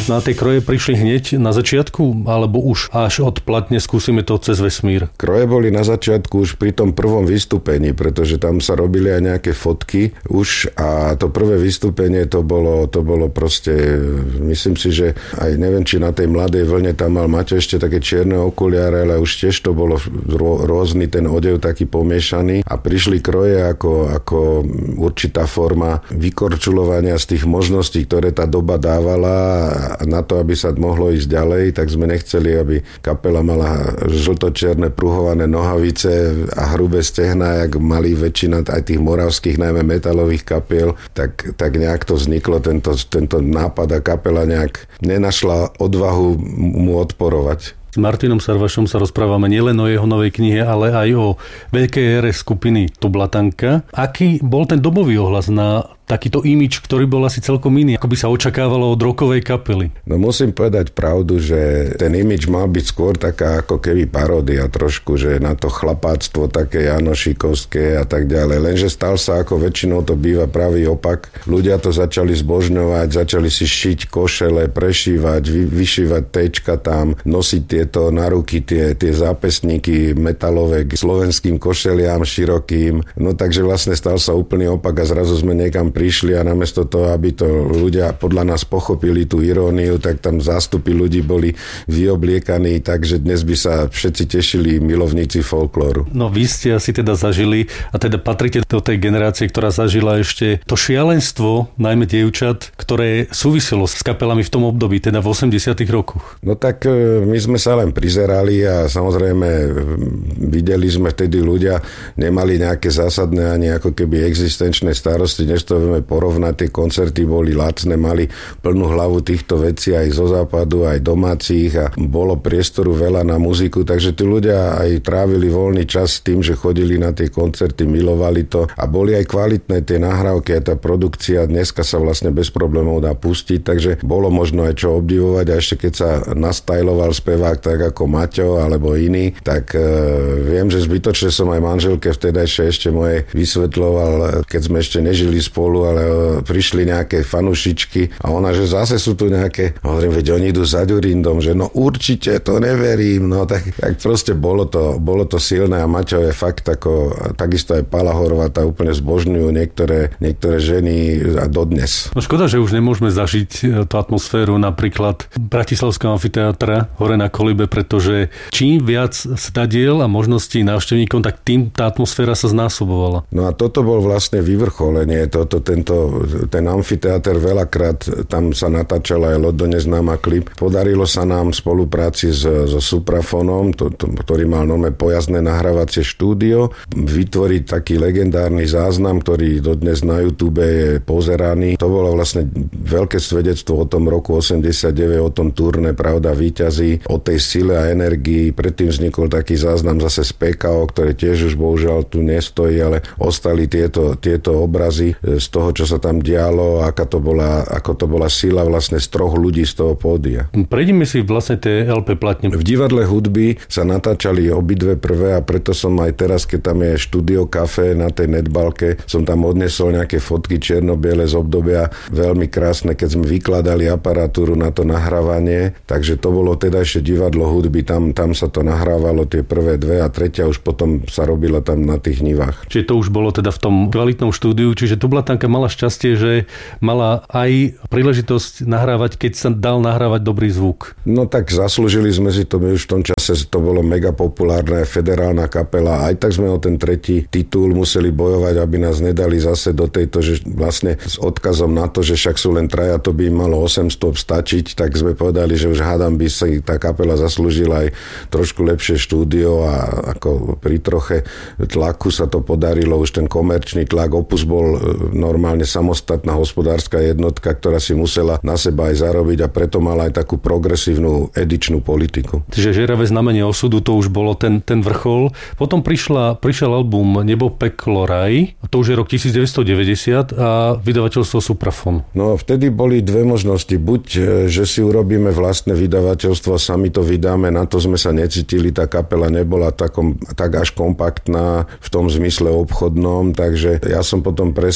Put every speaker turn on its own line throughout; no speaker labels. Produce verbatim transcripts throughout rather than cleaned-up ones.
No a tie kroje prišli hneď na začiatku, alebo už až odplatne skúsime to cez vesmír?
Kroje boli na začiatku už pri tom prvom vystúpení, pretože tam sa robili aj nejaké fotky už a to prvé vystúpenie to bolo, to bolo proste, myslím si, že aj neviem, či na tej mladej vlne tam mal Maťo ešte také čierne okuliare, ale už tiež to bolo rôzny ten odev taký pomiešaný a prišli kroje ako, ako určitá forma vykorčulovania z tých možností, ktoré tá doba dávala a na to, aby sa mohlo ísť ďalej, tak sme nechceli, aby kapela mala žltočierne pruhované nohavice a hrubé stehná, jak mali väčšina aj tých moravských, najmä metalových kapiel, tak, tak nejak to vzniklo, tento, tento nápad a kapela nejak nenašla odvahu mu odporovať.
S Martinom Sarvašom sa rozprávame nielen o jeho novej knihe, ale aj o veľkej ére skupiny Tublatanka. Aký bol ten dobový ohlas na takýto imič, ktorý bol asi celkom iný, ako by sa očakávalo od rockovej kapely?
No musím povedať pravdu, že ten imič mal byť skôr taká ako keby paródia trošku, že na to chlapáctvo také janošikovské a tak ďalej. Lenže stal sa, ako väčšinou to býva, pravý opak. Ľudia to začali zbožňovať, začali si šiť košele, prešívať, vy, vyšívať téčka tam, nosiť tieto na ruky, tie, tie zápesníky metalové k slovenským košeliam širokým. No takže vlastne stal sa úplný opak a zrazu sme niekam prišli a namiesto toho, aby to ľudia podľa nás pochopili tú iróniu, tak tam zástupy ľudí boli vyobliekaní, takže dnes by sa všetci tešili milovníci folklóru.
No vy ste asi teda zažili a teda patríte do tej generácie, ktorá zažila ešte to šialenstvo, najmä dievčat, ktoré súviselo s kapelami v tom období, teda v osemdesiatych rokoch.
No tak my sme sa len prizerali a samozrejme videli sme vtedy ľudia, nemali nejaké zásadné ani ako keby existenčné starosti, než to vieme porovnať, tie koncerty boli lacné, mali plnú hlavu týchto vecí aj zo západu, aj domácich a bolo priestoru veľa na muziku, takže tí ľudia aj trávili voľný čas tým, že chodili na tie koncerty, milovali to a boli aj kvalitné tie nahrávky a tá produkcia dneska sa vlastne bez problémov dá pustiť, takže bolo možno aj čo obdivovať a ešte keď sa nastajloval spevák tak ako Maťo alebo iný, tak e, viem, že zbytočne som aj manželke vtedajšie ešte moje vysvetľoval, keď sme ešte nežili spolu, ale prišli nejaké fanušičky a ona, že zase sú tu nejaké, hovorím, veď oni idú za Ďurindom, že no určite, to neverím, no tak, tak proste bolo to, bolo to silné a Maťo je fakt ako, takisto aj Pala Horváta úplne zbožňujú niektoré, niektoré ženy a dodnes.
No škoda, že už nemôžeme zažiť tú atmosféru napríklad Bratislavského amfiteátra hore na Kolibe, pretože čím viac stadiel a možností návštevníkom, tak tým tá atmosféra sa znásobovala.
No a toto bol vlastne vyvrcholenie, toto tento, ten amfiteáter veľakrát, tam sa natáčala aj Lodo neznáma klip. Podarilo sa nám v spolupráci s, so Suprafonom, to, to, ktorý mal nové pojazdné nahrávacie štúdio, vytvoriť taký legendárny záznam, ktorý dodnes na YouTube je pozeraný. To bolo vlastne veľké svedectvo o tom roku osemdesiatdeväť, o tom turné Pravda víťazí, o tej sile a energii. Predtým vznikol taký záznam zase z pé ká ó, ktoré tiež už bohužiaľ tu nestojí, ale ostali tieto, tieto obrazy z toho, čo sa tam dialo, aká to bola, ako to bola sila vlastne z troch ľudí z toho pódia.
Prejdeme si vlastne tie el pé platne.
V divadle hudby sa natáčali obidve prvé a preto som aj teraz, keď tam je štúdio kafe na tej netbalke, som tam odnesol nejaké fotky čierno-biele z obdobia, veľmi krásne, keď sme vykladali aparatúru na to nahrávanie, takže to bolo teda ešte divadlo hudby, tam, tam sa to nahrávalo tie prvé dve a tretia už potom sa robila tam na tých nivách.
Čiže to už bolo teda v tom kvalitnom štúdiu, čiže Tublatanka mala šťastie, že mala aj príležitosť nahrávať, keď sa dal nahrávať dobrý zvuk.
No tak zaslúžili sme si to, my už v tom čase to bolo mega populárne, federálna kapela, aj tak sme o ten tretí titul museli bojovať, aby nás nedali zase do tejto, že vlastne s odkazom na to, že však sú len traja, to by im malo osem stôp stačiť, tak sme povedali, že už hádam by si tá kapela zaslúžila aj trošku lepšie štúdio a ako pri troche tlaku sa to podarilo, už ten komerčný tlak, Opus bol normálne samostatná hospodárska jednotka, ktorá si musela na seba aj zarobiť a preto mala aj takú progresívnu edičnú politiku.
Čiže Žieravé znamenie osudu, to už bolo ten, ten vrchol. Potom prišla, prišiel album Nebo, peklo, raj, to už je rok devätnásťstodeväťdesiat a vydavateľstvo Suprafon.
No vtedy boli dve možnosti. Buď, že si urobíme vlastné vydavateľstvo a sami to vydáme, na to sme sa necítili, tá kapela nebola takom, tak až kompaktná v tom zmysle obchodnom, takže ja som potom presadzoval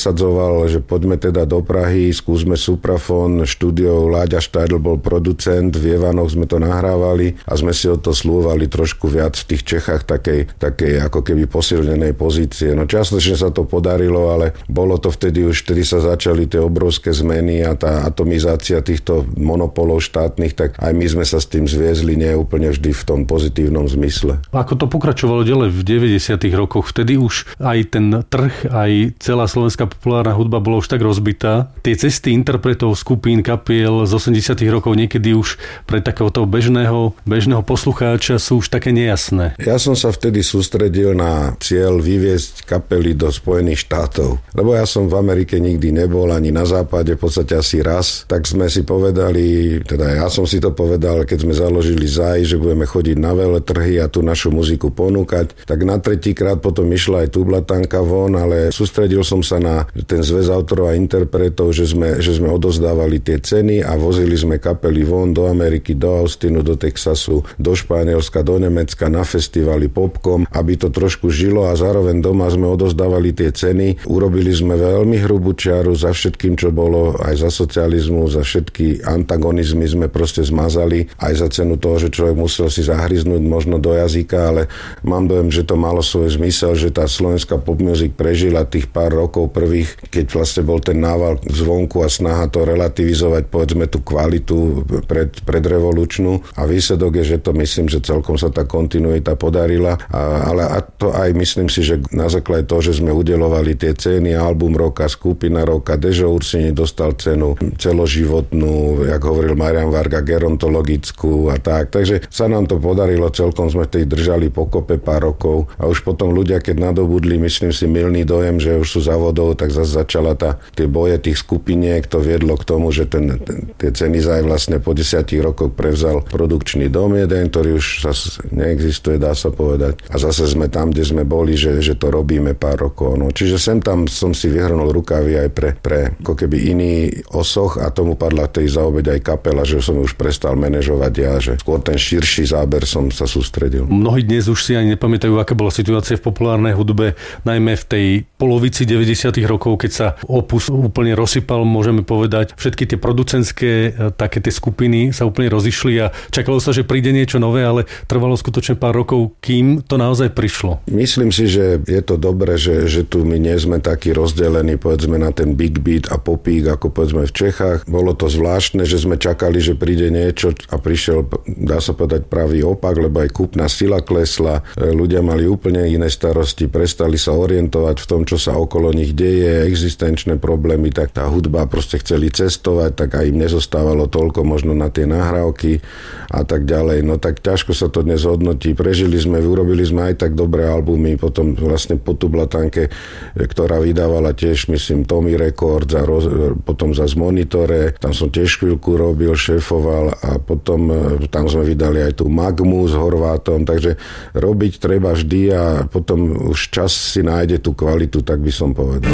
navrhoval, že poďme teda do Prahy, skúsme Suprafon, štúdio Láďa Štajdl bol producent, v Jevanoch sme to nahrávali a sme si o to slúvali trošku viac v tých Čechách takej, takej ako keby posilnenej pozície. No čiastočne sa to podarilo, ale bolo to vtedy už, vtedy sa začali tie obrovské zmeny a tá atomizácia týchto monopolov štátnych, tak aj my sme sa s tým zviezli, nie úplne vždy v tom pozitívnom zmysle.
Ako to pokračovalo ďalej v deväťdesiatych rokoch, vtedy už aj ten trh, aj celá slovenská populárna hudba bola už tak rozbitá. Tie cesty interpretov, skupín, kapiel z osemdesiatych rokov niekedy už pre takého toho bežného, bežného poslucháča sú už také nejasné.
Ja som sa vtedy sústredil na cieľ vyviesť kapely do Spojených štátov. Lebo ja som v Amerike nikdy nebol, ani na západe, v podstate asi raz. Tak sme si povedali, teda ja som si to povedal, keď sme založili zet á í, že budeme chodiť na veletrhy a tú našu muziku ponúkať. Tak na tretíkrát potom išla aj Tublatanka von, ale sústredil som sa na ten zväz autorov a interpretov, že sme, že sme odozdávali tie ceny a vozili sme kapely von do Ameriky, do Austinu, do Texasu, do Španielska, do Nemecka, na festivaly Popcom, aby to trošku žilo a zároveň doma sme odozdávali tie ceny. Urobili sme veľmi hrubú čiaru za všetkým, čo bolo, aj za socializmu, za všetky antagonizmy sme proste zmazali, aj za cenu toho, že človek musel si zahryznúť možno do jazyka, ale mám dojem, že to malo svoj zmysel, že tá slovenská pop music prežila tých pár rokov prvých, keď vlastne bol ten nával zvonku a snaha to relativizovať, povedzme tú kvalitu pred, predrevolučnú a výsledok je, že to myslím, že celkom sa tá kontinuita podarila, a, ale a to aj myslím si, že na základe toho, že sme udelovali tie ceny, album roka, skupina roka, Dežo Ursini dostal cenu celoživotnú, jak hovoril Marian Varga, gerontologickú a tak, takže sa nám to podarilo, celkom sme tej držali pokope pár rokov a už potom ľudia, keď nadobudli, myslím si, mylný dojem, že už sú závodov, tak zase začala tá, tie boje tých skupiniek, to viedlo k tomu, že ten, ten, tie ceny zaj vlastne po desiatich rokoch prevzal produkčný dom jeden, ktorý už zase neexistuje, dá sa povedať. A zase sme tam, kde sme boli, že, že to robíme pár rokov. No. Čiže sem tam som si vyhrnul rukávy aj pre, pre ako keby iný osoch a tomu padla tej zaobeď aj kapela, že som už prestal manažovať ja, že skôr ten širší záber som sa sústredil.
Mnohí dnes už si ani nepamätajú, aká bola situácia v populárnej hudbe, najmä v tej polovici deväťdesiatych rokov, keď sa opus úplne rozsypal, môžeme povedať. Všetky tie producentské také tie skupiny sa úplne rozišli a čakalo sa, že príde niečo nové, ale trvalo skutočne pár rokov, kým to naozaj prišlo.
Myslím si, že je to dobré, že, že tu my nie sme takí rozdelení, povedzme, na ten big beat a popík, ako povedzme v Čechách. Bolo to zvláštne, že sme čakali, že príde niečo a prišiel, dá sa povedať, pravý opak, lebo aj kúpna sila klesla. Ľudia mali úplne iné starosti, prestali sa orientovať v tom, čo sa okolo nich deje, existenčné problémy, tak tá hudba proste chceli cestovať, tak aj im nezostávalo toľko možno na tie nahrávky a tak ďalej. No tak ťažko sa to dnes hodnotí. Prežili sme, urobili sme aj tak dobré albumy, potom vlastne po Tublatanke, ktorá vydávala tiež, myslím, Tommy Records a roz, potom za Monitore, tam som tiež chvíľku robil, šéfoval a potom tam sme vydali aj tú Magmu s Horvátom, takže robiť treba vždy a potom už čas si nájde tú kvalitu, tak by som povedal.